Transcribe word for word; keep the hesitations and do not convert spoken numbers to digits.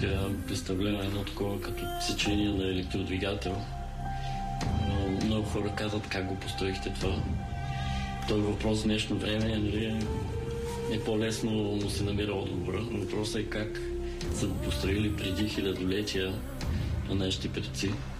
представлява едно такова като сечение на електродвигател. Много хора казват как го построихте това. Той въпрос в днешно време нали, е по-лесно му се намира отговора. Въпросът е как са го построили преди хилядолетия на нашите предци.